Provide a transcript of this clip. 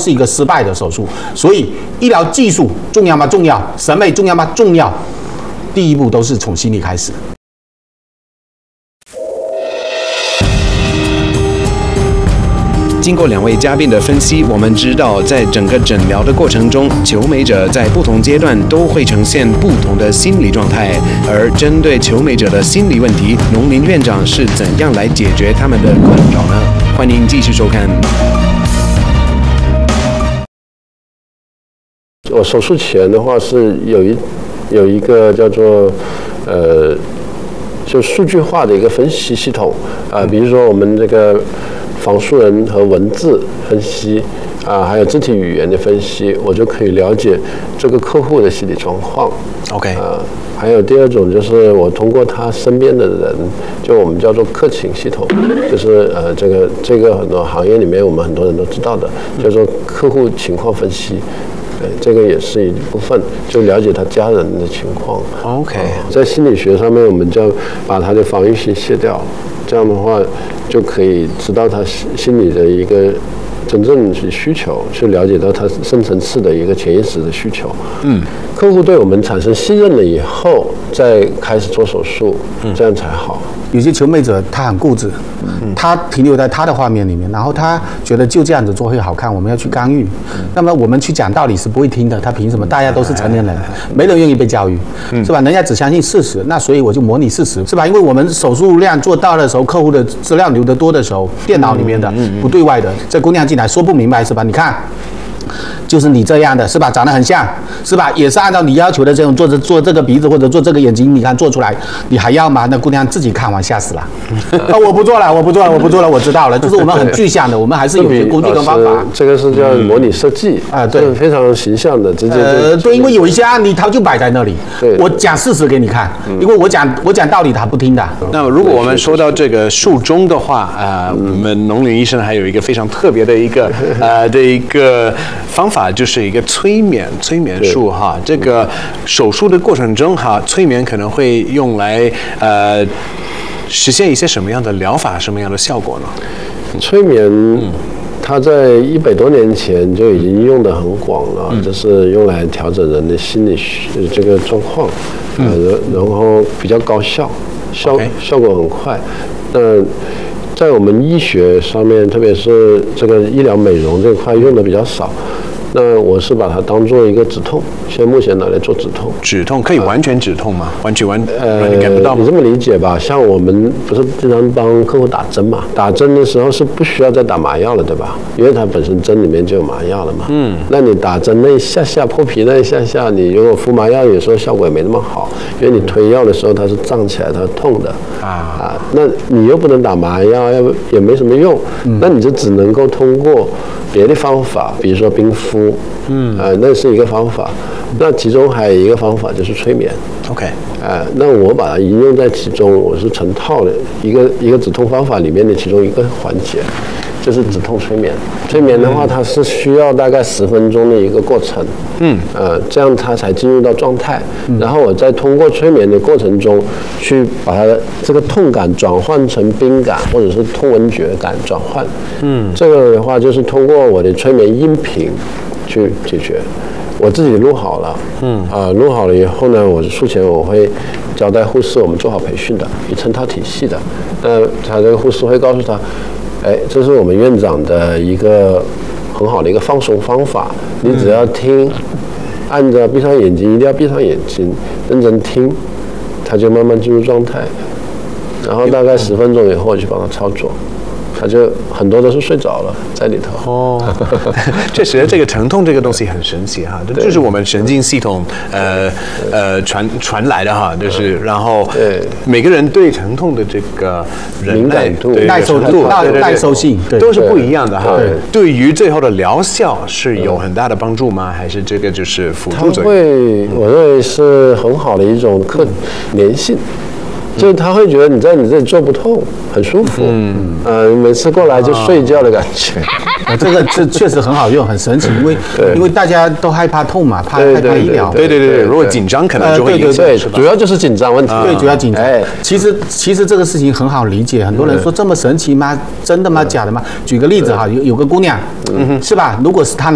是一个失败的手术。所以医疗技术重要吗？重要。审美重要吗？重要。第一步都是从心理开始。 经过2位嘉宾的分析，我们知道在整个诊疗的过程中，求美者在不同阶段都会呈现不同的心理状态。而针对求美者的心理问题，农林院长是怎样来解决他们的困扰呢？欢迎继续收看。 我手术前的话是有一个叫做就数据化的一个分析系统比如说我们这个仿素人和文字分析还有肢体语言的分析，我就可以了解这个客户的心理状况。 OK， 还有第二种就是我通过他身边的人，就我们叫做客情系统，就是这个很多行业里面我们很多人都知道的，叫做客户情况分析。这个也是一部分，就了解他家人的情况。 OK， 在心理学上面，我们就要把他的防御性卸掉，这样的话就可以知道他心理的一个真正的需求，去了解到他深层次的一个潜意识的需求。客户对我们产生信任了以后，再开始做手术，这样才好。 有些求美者他很固执，他停留在他的画面里面，然后他觉得就这样子做会好看，我们要去干预。那么我们去讲道理是不会听的，他凭什么？大家都是成年人，没人愿意被教育，是吧？人家只相信事实，那所以我就模拟事实，是吧？因为我们手术量做大的时候，客户的资料留得多的时候，电脑里面的不对外的，这姑娘进来说不明白，是吧？你看。就是你这样的是吧？长得很像是吧？也是按照你要求的这种做这个鼻子或者做这个眼睛，你看做出来，你还要吗？那姑娘自己看完吓死了。我不做了，我知道了。就是我们很具象的，我们还是有些工具跟方法。 这个是叫模拟设计对，非常形象的，直接对，因为有一些案例它就摆在那里，我讲事实给你看，因为我讲道理他不听的。 那如果我们说到这个术中的话，我们农林医生还有一个非常特别的一个方法，就是一个催眠术哈。这个手术的过程中哈，催眠可能会用来实现一些什么样的疗法，什么样的效果呢？ 催眠，它在100多年前就已经用得很广了，就是用来调整人的心理这个状况，然后比较高效，效果很快。那在我们医学上面，特别是这个医疗美容这块用的比较少。那我是把它当做一个止痛，目前拿来做止痛。 止痛可以完全止痛吗？完全感不到吗？ 你这么理解吧，像我们不是经常帮客户打针嘛？打针的时候是不需要再打麻药了，对吧？因为它本身针里面就有麻药了嘛。那你打针那一下破皮那一下，你如果敷麻药，有时候效果也没那么好，因为你推药的时候它是胀起来，它是痛的那你又不能打麻药，也没什么用。那你就只能够通过别的方法，比如说冰敷。那是一个方法。那其中还有一个方法就是催眠。 OK。 那我把它应用在其中，我是成套的一个止痛方法里面的其中一个环节，就是止痛催眠。催眠的话，它是需要大概10分钟的一个过程。这样它才进入到状态。然后我再通过催眠的过程中，去把它的这个痛感转换成冰感，或者是痛闻觉感转换。这个的话就是通过我的催眠音频去解决。我自己录好了，录好了以后呢，我术前我会交代护士，我们做好培训的，一成套体系的。他这个护士会告诉他，这是我们院长的一个很好的一个放松方法，你只要听，按着闭上眼睛，一定要闭上眼睛，认真听，他就慢慢进入状态。然后大概10分钟以后，我去帮他操作。他就很多都是睡着了在里头。 确实，这个疼痛这个东西很神奇哈，这就是我们神经系统传来的哈，就是然后每个人对疼痛的这个敏感度、 耐受性都是不一样的哈。对于最后的疗效是有很大的帮助吗？还是这个就是辅助作用？ 我认为是很好的一种粘性。就是他会觉得你在你这里做不痛，很舒服。每次过来就睡觉的感觉。 这确实很好用，很神奇，因为大家都害怕痛嘛，害怕医疗。 对，如果紧张可能就会影响。 对，主要就是紧张问题。 对，主要紧张。其实这个事情很好理解，很多人说这么神奇吗？真的吗？假的吗？举个例子哈，有个姑娘，是吧？如果是她